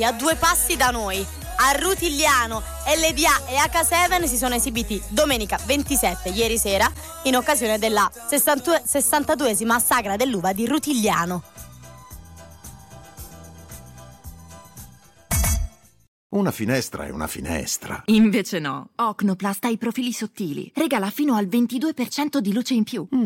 a 2 passi da noi. A Rutigliano, LDA e H7 si sono esibiti domenica 27, ieri sera, in occasione della 62esima Sagra dell'Uva di Rutigliano. Una finestra è una finestra. Invece no, Ocnoplast ha i profili sottili. Regala fino al 22% di luce in più.